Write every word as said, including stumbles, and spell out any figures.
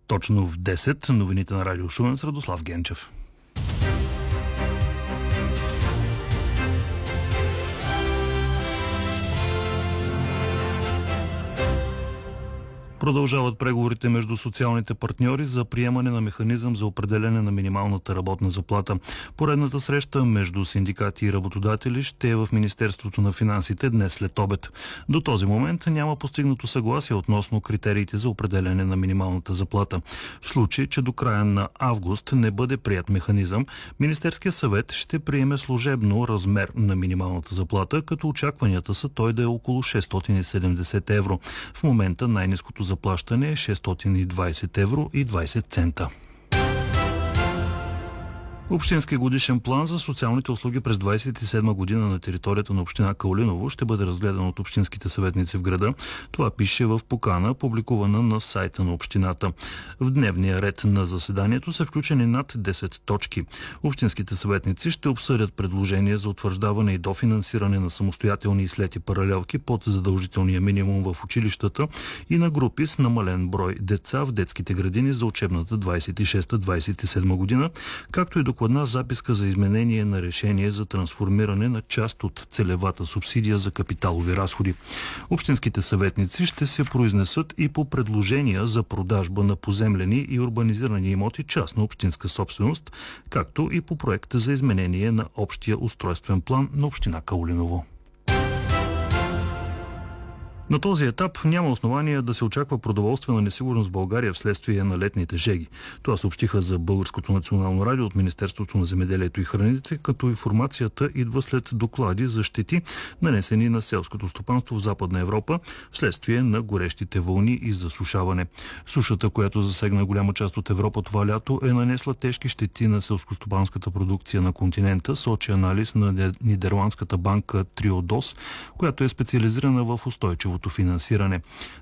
Точно в десет новините на Радио Шумен с Радослав Генчев. Продължават преговорите между социалните партньори за приемане на механизъм за определяне на минималната работна заплата. Поредната среща между синдикати и работодатели ще е в Министерството на финансите днес след обед. До този момент няма постигнато съгласие относно критериите за определяне на минималната заплата. В случай, че до края на август не бъде прият механизъм, Министерският съвет ще приеме служебно размер на минималната заплата, като очакванията са той да е около шестстотин и седемдесет евро. В момента най-ниското заплащане е шестстотин и двадесет евро и двадесет цента. Общински годишен план за социалните услуги през двадесет и седма година на територията на община Каолиново ще бъде разгледан от общинските съветници в града. Това пише в покана, публикувана на сайта на общината. В дневния ред на заседанието са включени над десет точки. Общинските съветници ще обсъдят предложения за утвърждаване и дофинансиране на самостоятелни и слети паралелки под задължителния минимум в училищата и на групи с намален брой деца в детските градини за учебната двадесет и шеста двадесет и седма година, както и докладна записка за изменение на решение за трансформиране на част от целевата субсидия за капиталови разходи. Общинските съветници ще се произнесат и по предложения за продажба на поземлени и урбанизирани имоти частна общинска собственост, както и по проекта за изменение на общия устройствен план на община Каолиново. На този етап няма основания да се очаква продоволствена несигурност в България вследствие на летните жеги. Това съобщиха за Българското национално радио от Министерството на земеделието и храните, като информацията идва след доклади за щети, нанесени на селското стопанство в Западна Европа вследствие на горещите вълни и засушаване. Сушата, която засегна голяма част от Европа това лято, е нанесла тежки щети на селскостопанската продукция на континента, сочи анализ на нидерландската банка Триодос, която е специализирана в устойчиво финансиране.